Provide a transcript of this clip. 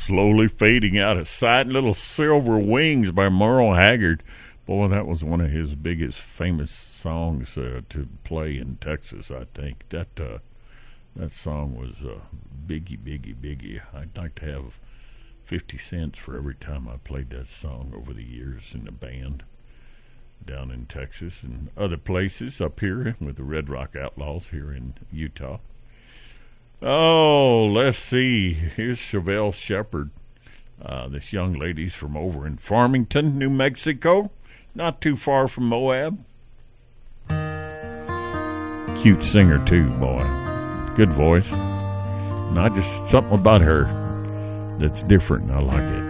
Slowly Fading Out of Sight, Little Silver Wings by Merle Haggard. Boy, that was one of his biggest famous songs to play in Texas, I think. That song was biggie. I'd like to have 50 cents for every time I played that song over the years in the band down in Texas and other places up here with the Red Rock Outlaws here in Utah. Oh, let's see. Here's Chevelle Shepherd. This young lady's from over in Farmington, New Mexico, not too far from Moab. Cute singer, too, boy. Good voice. Not just something about her that's different. I like it.